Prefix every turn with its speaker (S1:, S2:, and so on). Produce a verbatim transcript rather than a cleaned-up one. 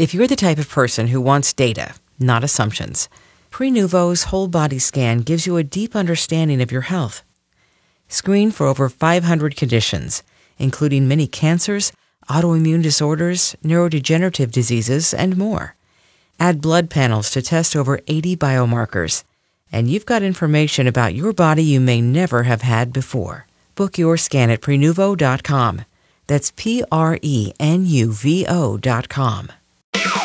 S1: If you're the type of person who wants data, not assumptions, Prenuvo's whole body scan gives you a deep understanding of your health. Screen for over five hundred conditions, including many cancers, autoimmune disorders, neurodegenerative diseases, and more. Add blood panels to test over eighty biomarkers, and you've got information about your body you may never have had before. Book your scan at Prenuvo dot com. That's P R E N U V O dot com.